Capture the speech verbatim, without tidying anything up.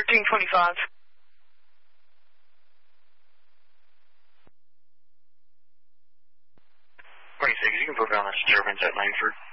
thirteen twenty-five. twenty-six, you can put on a disturbance at Langford.